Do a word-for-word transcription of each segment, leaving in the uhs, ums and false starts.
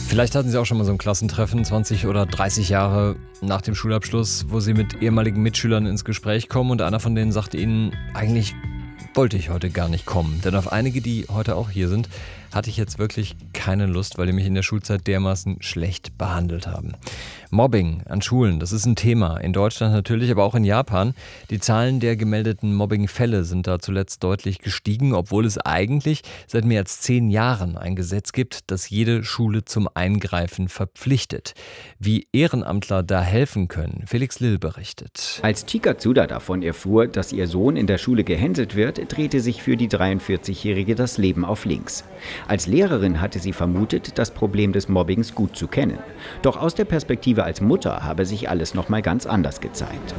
Vielleicht hatten Sie auch schon mal so ein Klassentreffen, zwanzig oder dreißig Jahre nach dem Schulabschluss, wo Sie mit ehemaligen Mitschülern ins Gespräch kommen und einer von denen sagt Ihnen, eigentlich wollte ich heute gar nicht kommen. Denn auf einige, die heute auch hier sind, hatte ich jetzt wirklich keine Lust, weil die mich in der Schulzeit dermaßen schlecht behandelt haben. Mobbing an Schulen, das ist ein Thema. In Deutschland natürlich, aber auch in Japan. Die Zahlen der gemeldeten Mobbing-Fälle sind da zuletzt deutlich gestiegen, obwohl es eigentlich seit mehr als zehn Jahren ein Gesetz gibt, das jede Schule zum Eingreifen verpflichtet. Wie Ehrenamtler da helfen können, Felix Lill berichtet. Als Chika Tsuda davon erfuhr, dass ihr Sohn in der Schule gehänselt wird, drehte sich für die dreiundvierzigjährige das Leben auf links. Als Lehrerin hatte sie vermutet, das Problem des Mobbings gut zu kennen. Doch aus der Perspektive als Mutter habe sich alles noch mal ganz anders gezeigt.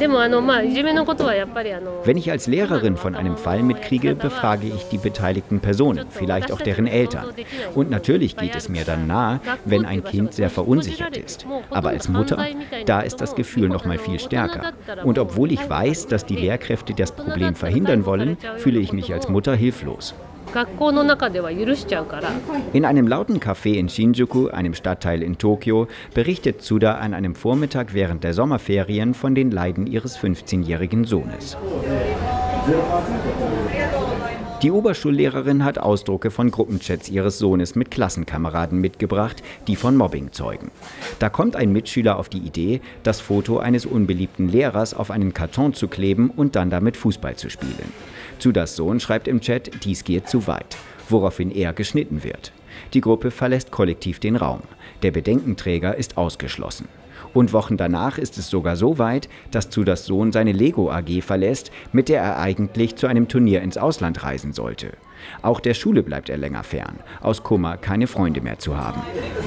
Wenn ich als Lehrerin von einem Fall mitkriege, befrage ich die beteiligten Personen, vielleicht auch deren Eltern. Und natürlich geht es mir dann nahe, wenn ein Kind sehr verunsichert ist. Aber als Mutter, da ist das Gefühl noch mal viel stärker. Und obwohl ich weiß, dass die Lehrkräfte das Problem verhindern wollen, fühle ich mich als Mutter hilflos. In einem lauten Café in Shinjuku, einem Stadtteil in Tokio, berichtet Tsuda an einem Vormittag während der Sommerferien von den Leiden ihres fünfzehnjährigen Sohnes. Die Oberschullehrerin hat Ausdrucke von Gruppenchats ihres Sohnes mit Klassenkameraden mitgebracht, die von Mobbing zeugen. Da kommt ein Mitschüler auf die Idee, das Foto eines unbeliebten Lehrers auf einen Karton zu kleben und dann damit Fußball zu spielen. Tsudas Sohn schreibt im Chat, dies geht zu weit, woraufhin er geschnitten wird. Die Gruppe verlässt kollektiv den Raum. Der Bedenkenträger ist ausgeschlossen. Und Wochen danach ist es sogar so weit, dass Tsudas Sohn seine Lego-A G verlässt, mit der er eigentlich zu einem Turnier ins Ausland reisen sollte. Auch der Schule bleibt er länger fern, aus Kummer, keine Freunde mehr zu haben.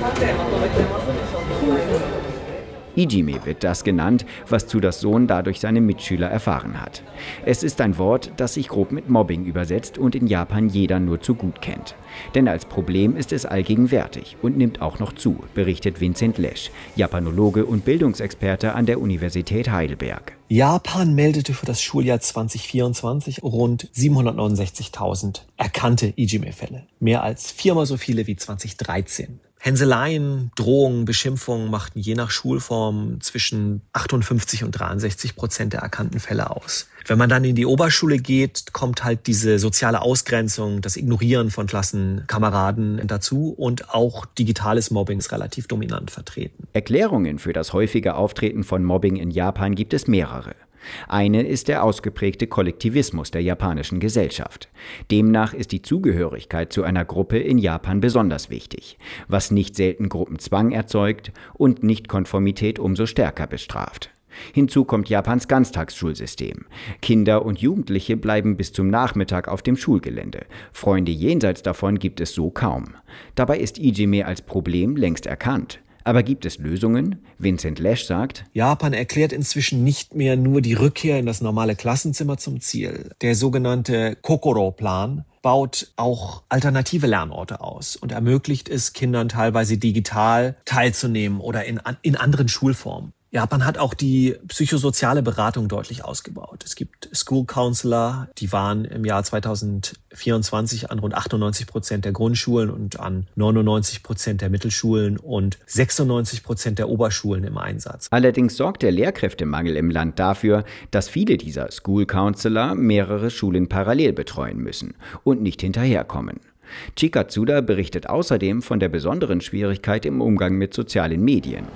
Ijime wird das genannt, was Tsudas Sohn dadurch seine Mitschüler erfahren hat. Es ist ein Wort, das sich grob mit Mobbing übersetzt und in Japan jeder nur zu gut kennt. Denn als Problem ist es allgegenwärtig und nimmt auch noch zu, berichtet Vincent Lesch, Japanologe und Bildungsexperte an der Universität Heidelberg. Japan meldete für das Schuljahr zwanzig vierundzwanzig rund siebenhundertneunundsechzigtausend erkannte Ijime-Fälle. Mehr als viermal so viele wie zwanzig dreizehn. Hänseleien, Drohungen, Beschimpfungen machten je nach Schulform zwischen achtundfünfzig und dreiundsechzig Prozent der erkannten Fälle aus. Wenn man dann in die Oberschule geht, kommt halt diese soziale Ausgrenzung, das Ignorieren von Klassenkameraden dazu und auch digitales Mobbing ist relativ dominant vertreten. Erklärungen für das häufige Auftreten von Mobbing in Japan gibt es mehrere. Eine ist der ausgeprägte Kollektivismus der japanischen Gesellschaft. Demnach ist die Zugehörigkeit zu einer Gruppe in Japan besonders wichtig, was nicht selten Gruppenzwang erzeugt und Nichtkonformität umso stärker bestraft. Hinzu kommt Japans Ganztagsschulsystem. Kinder und Jugendliche bleiben bis zum Nachmittag auf dem Schulgelände. Freunde jenseits davon gibt es so kaum. Dabei ist Ijime als Problem längst erkannt. Aber gibt es Lösungen? Vincent Lesch sagt, Japan erklärt inzwischen nicht mehr nur die Rückkehr in das normale Klassenzimmer zum Ziel. Der sogenannte Kokoro-Plan baut auch alternative Lernorte aus und ermöglicht es Kindern teilweise digital teilzunehmen oder in, in anderen Schulformen. Japan hat auch die psychosoziale Beratung deutlich ausgebaut. Es gibt School Counselor, die waren im Jahr zweitausendvierundzwanzig an rund achtundneunzig Prozent der Grundschulen und an neunundneunzig Prozent der Mittelschulen und sechsundneunzig Prozent der Oberschulen im Einsatz. Allerdings sorgt der Lehrkräftemangel im Land dafür, dass viele dieser School Counselor mehrere Schulen parallel betreuen müssen und nicht hinterherkommen. Chika Tsuda berichtet außerdem von der besonderen Schwierigkeit im Umgang mit sozialen Medien.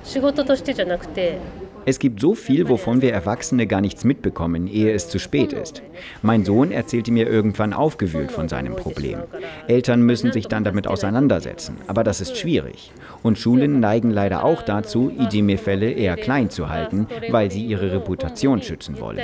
Es gibt so viel, wovon wir Erwachsene gar nichts mitbekommen, ehe es zu spät ist. Mein Sohn erzählte mir irgendwann aufgewühlt von seinem Problem. Eltern müssen sich dann damit auseinandersetzen, aber das ist schwierig. Und Schulen neigen leider auch dazu, Ijime-Fälle eher klein zu halten, weil sie ihre Reputation schützen wollen.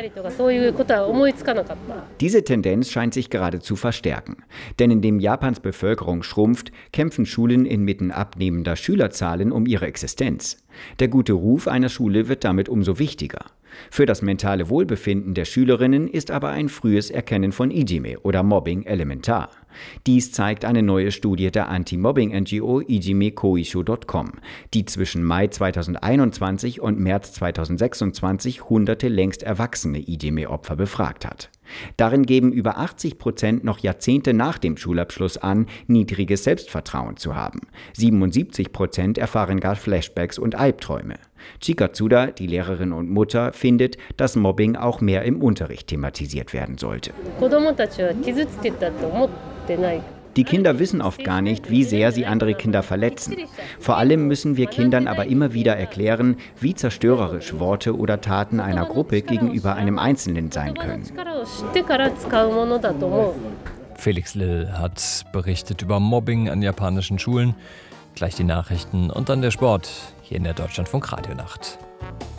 Diese Tendenz scheint sich gerade zu verstärken. Denn indem Japans Bevölkerung schrumpft, kämpfen Schulen inmitten abnehmender Schülerzahlen um ihre Existenz. Der gute Ruf einer Schule wird damit umso wichtiger. Für das mentale Wohlbefinden der Schülerinnen ist aber ein frühes Erkennen von Ijime oder Mobbing elementar. Dies zeigt eine neue Studie der Anti-Mobbing-N G O ijime koisho Punkt com, die zwischen Mai zweitausendeinundzwanzig und März zweitausendsechsundzwanzig hunderte längst erwachsene Ijime-Opfer befragt hat. Darin geben über achtzig Prozent noch Jahrzehnte nach dem Schulabschluss an, niedriges Selbstvertrauen zu haben. siebenundsiebzig Prozent erfahren gar Flashbacks und Albträume. Chika Tsuda, die Lehrerin und Mutter, findet, dass Mobbing auch mehr im Unterricht thematisiert werden sollte. Die Kinder wissen oft gar nicht, wie sehr sie andere Kinder verletzen. Vor allem müssen wir Kindern aber immer wieder erklären, wie zerstörerisch Worte oder Taten einer Gruppe gegenüber einem Einzelnen sein können. Felix Lill hat berichtet über Mobbing an japanischen Schulen. Gleich die Nachrichten und dann der Sport hier in der Deutschlandfunk Radionacht.